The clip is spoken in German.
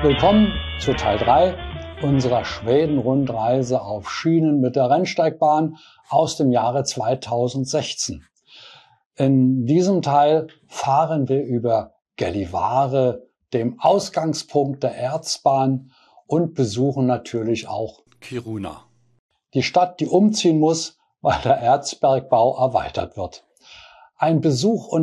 Willkommen zu Teil 3 unserer Schweden-Rundreise auf Schienen mit der Rennsteigbahn aus dem Jahre 2016. In diesem Teil fahren wir über Gällivare, dem Ausgangspunkt der Erzbahn, und besuchen natürlich auch Kiruna, die Stadt, die umziehen muss, weil der Erzbergbau erweitert wird. Ein Besuch